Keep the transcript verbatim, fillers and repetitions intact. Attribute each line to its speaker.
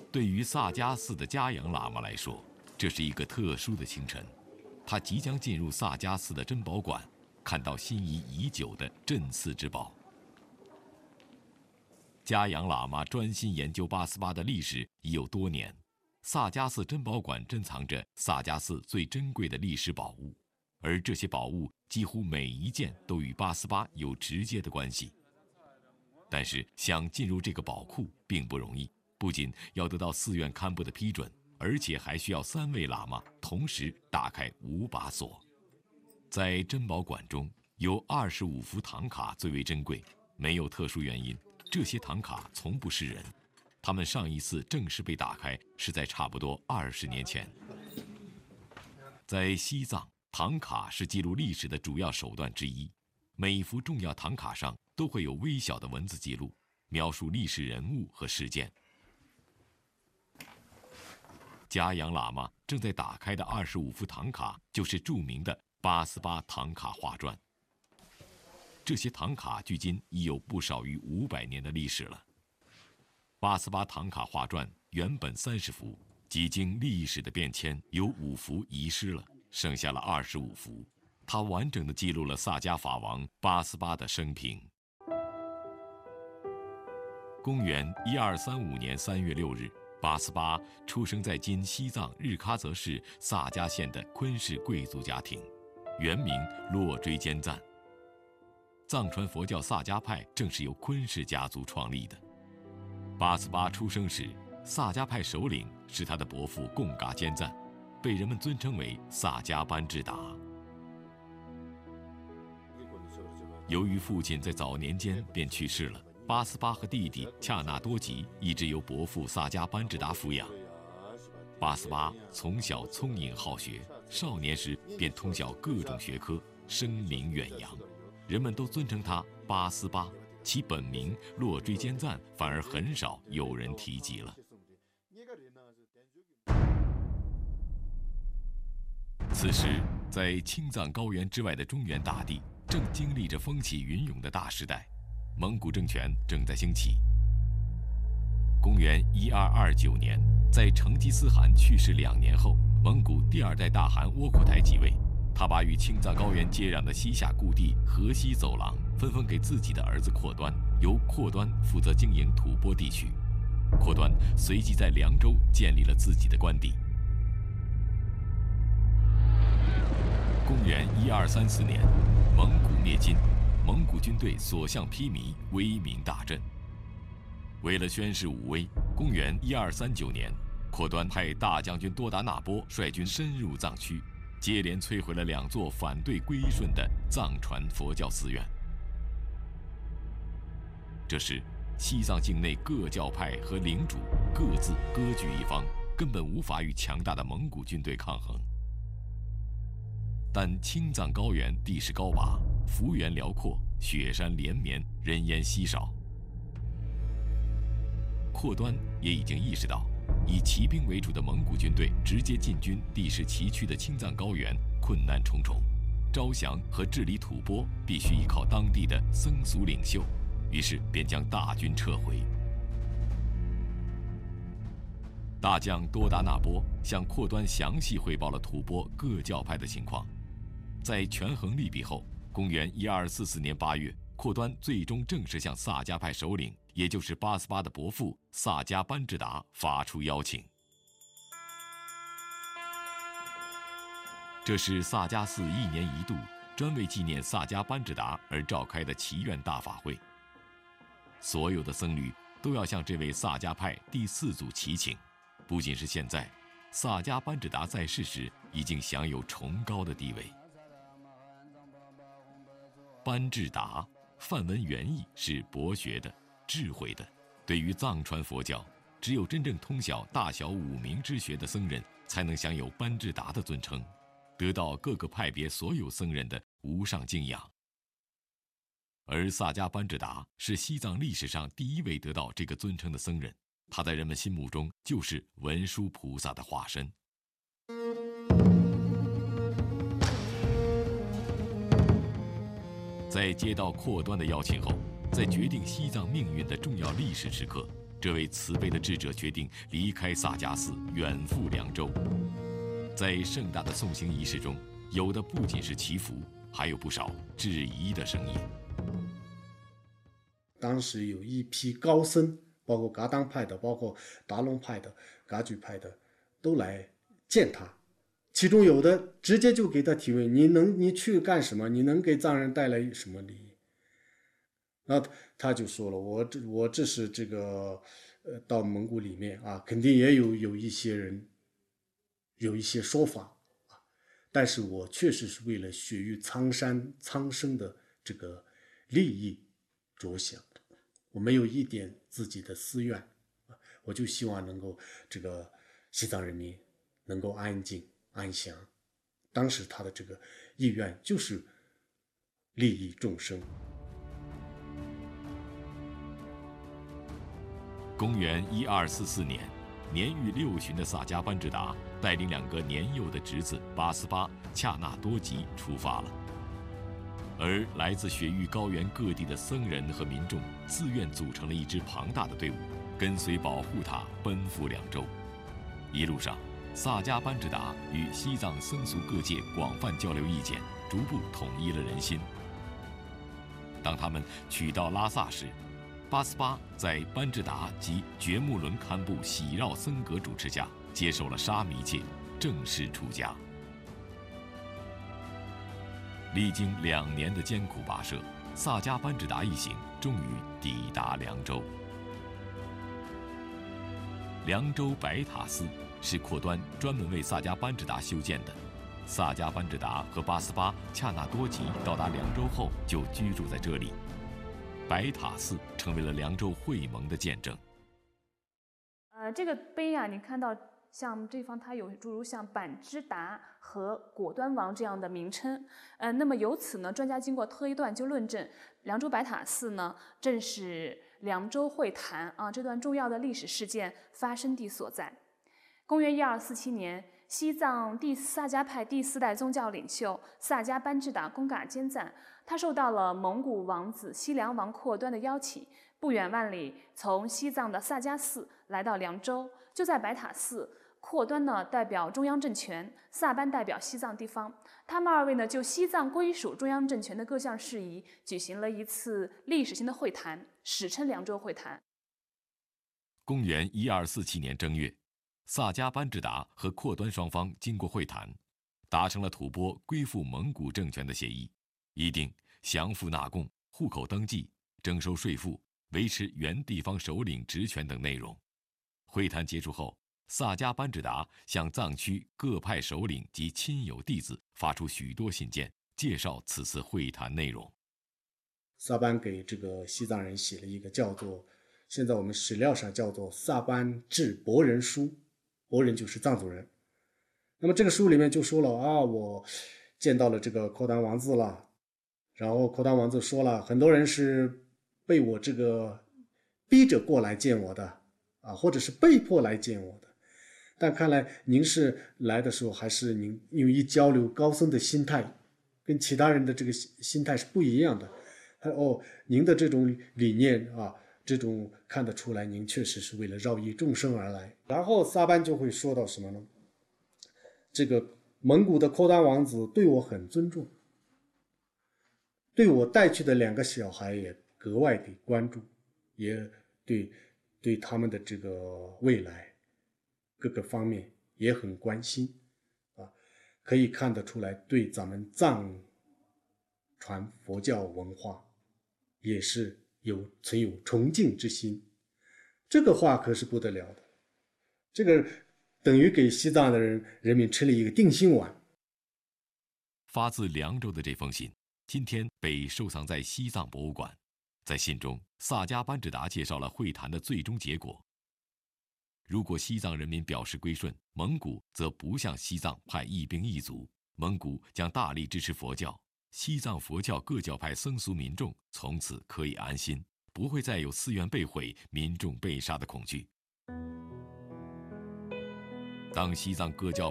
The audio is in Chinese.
Speaker 1: 对于萨迦寺的嘉阳喇嘛来说，这是一个特殊的清晨，他即将进入萨迦寺的珍宝馆，看到心仪已久的镇寺之宝。嘉阳喇嘛专心研究八思巴的历史已有多年，萨迦寺珍宝馆珍藏着萨迦寺最珍贵的历史宝物，而这些宝物几乎每一件都与八思巴有直接的关系。但是想进入这个宝库并不容易，不仅要得到寺院堪布的批准，而且还需要三位喇嘛同时打开五把锁。在珍宝馆中，有二十五幅唐卡最为珍贵，没有特殊原因，这些唐卡从不示人。他们上一次正式被打开是在差不多二十年前。在西藏，唐卡是记录历史的主要手段之一，每一幅重要唐卡上都会有微小的文字记录，描述历史人物和事件。嘉阳喇嘛正在打开的二十五幅唐卡，就是著名的八思巴唐卡画传。这些唐卡距今已有不少于五百年的历史了。八思巴唐卡画传原本三十幅，几经历史的变迁，有五幅遗失了，剩下了二十五幅。它完整地记录了萨迦法王八思巴的生平。公元一二三五年三月六日，八思巴出生在今西藏日喀则市萨迦县的昆氏贵族家庭，原名洛追坚赞。藏传佛教萨迦派正是由昆氏家族创立的。八思巴出生时，萨迦派首领是他的伯父贡嘎坚赞，被人们尊称为萨迦班智达。由于父亲在早年间便去世了，八思巴和弟弟恰那多吉一直由伯父萨迦班智达抚养。八思巴从小聪颖好学，少年时便通晓各种学科，声名远扬，人们都尊称他八思巴，其本名洛追坚赞反而很少有人提及了。此时，在青藏高原之外的中原大地正经历着风起云涌的大时代，蒙古政权正在兴起。公元一二二九年，在成吉思汗去世两年后，蒙古第二代大汗窝阔台即位，他把与青藏高原接壤的西夏故地河西走廊分封给自己的儿子阔端，由阔端负责经营吐蕃地区。阔端随即在凉州建立了自己的官邸。公元一二三四年，蒙古灭金，蒙古军队所向披靡，威名大振。为了宣示武威，公元一二三九年，阔端派大将军多达那波率军深入藏区，接连摧毁了两座反对归顺的藏传佛教寺院。这时，西藏境内各教派和领主各自割据一方，根本无法与强大的蒙古军队抗衡。但青藏高原地势高拔，幅员辽阔，雪山连绵，人烟稀少。阔端也已经意识到，以骑兵为主的蒙古军队直接进军地势崎岖的青藏高原困难重重，招降和治理吐蕃必须依靠当地的僧俗领袖，于是便将大军撤回。大将多达那波向阔端详细汇报了吐蕃各教派的情况。在权衡利弊后，公元一二四四年八月，阔端最终正式向萨迦派首领，也就是八思巴的伯父萨迦班智达发出邀请。这是萨迦寺一年一度专为纪念萨迦班智达而召开的祈愿大法会。所有的僧侣都要向这位萨迦派第四祖祈请。不仅是现在，萨迦班智达在世时已经享有崇高的地位。班智达梵文原意是博学的、智慧的。对于藏传佛教，只有真正通晓大小五明之学的僧人，才能享有班智达的尊称，得到各个派别所有僧人的无上敬仰。而萨迦班智达是西藏历史上第一位得到这个尊称的僧人，他在人们心目中就是文殊菩萨的化身。在接到阔端的邀请后，在决定西藏命运的重要历史时刻， 这位慈悲的智者决定离开萨迦寺，远赴凉州。在盛大的送行仪式中，有的不仅是祈福，还有不少质疑的声音。
Speaker 2: 当时有一批高僧，包括噶当派的，包括达隆派的、噶举派的，都来见他。其中有的直接就给他提问：“你能你去干什么？你能给藏人带来什么利益？”然后他就说了：“我这我这是这个呃，到蒙古里面啊，肯定也有有一些人有一些说法啊，但是我确实是为了雪域苍山苍生的这个利益着想的，我没有一点自己的私怨啊，我就希望能够这个西藏人民能够安静安详。当时他的这个意愿就是利益众生。”
Speaker 1: 公元一二四四年，年逾六旬的萨迦班智达带领两个年幼的侄子八思巴、恰那多吉出发了。而来自雪域高原各地的僧人和民众自愿组成了一支庞大的队伍，跟随保护塔奔赴凉州。一路上，萨迦班智达与西藏僧俗各界广泛交流意见，逐步统一了人心。当他们取到拉萨时，八思巴在班智达及觉木伦堪布喜绕僧格主持下，接受了沙弥戒，正式出家。历经两年的艰苦跋涉，萨迦班智达一行终于抵达凉州。凉州白塔寺是阔端专门为萨迦班智达修建的。萨迦班智达和八思巴、恰那多吉到达凉州后，就居住在这里。白塔寺成为了凉州会盟的见证。
Speaker 3: 呃，这个碑啊，你看到像这方它有诸如像板支达和果端王这样的名称。呃，那么由此呢，专家经过推断就论证，凉州白塔寺呢正是凉州会谈啊这段重要的历史事件发生地所在。公元一二四七年，西藏第萨迦派第四代宗教领袖萨迦班智达贡嘎坚赞，他受到了蒙古王子西凉王阔端的邀请，不远万里从西藏的萨迦寺来到凉州。就在白塔寺，阔端呢代表中央政权，萨班代表西藏地方，他们二位呢就西藏归属中央政权的各项事宜举行了一次历史性的会谈，史称凉州会谈。
Speaker 1: 公元一二四七年正月，萨迦班智达和阔端双方经过会谈，达成了吐蕃归附蒙古政权的协议，议定降服纳贡、户口登记、征收税赋、维持原地方首领职权等内容。会谈结束后，萨迦班智达向藏区各派首领及亲友弟子发出许多信件，介绍此次会谈内容。
Speaker 2: 萨班给这个西藏人写了一个叫做，现在我们史料上叫做萨班致博人书，博人就是藏族人。那么这个书里面就说了啊，我见到了这个阔端王子了，然后阔端王子说了，很多人是被我这个逼着过来见我的啊，或者是被迫来见我的，但看来您是来的时候还是您因为一交流高僧的心态跟其他人的这个心态是不一样的。哦，您的这种理念啊，这种看得出来您确实是为了饶益众生而来。然后萨班就会说到什么呢？这个蒙古的阔端王子对我很尊重，对我带去的两个小孩也格外的关注，也对对他们的这个未来各个方面也很关心啊，可以看得出来对咱们藏传佛教文化也是有存有崇敬之心。这个话可是不得了的，这个等于给西藏的人人民吃了一个定心丸。
Speaker 1: 发自凉州的这封信，今天被收藏在西藏博物馆。在信中，萨迦班智达介绍了会谈的最终结果。如果西藏人民表示归顺，蒙古则不向西藏派一兵一卒，蒙古将大力支持佛教，西藏佛教各教派僧俗民众从此可以安心，不会再有寺院被毁、民众被杀的恐惧。当西藏各教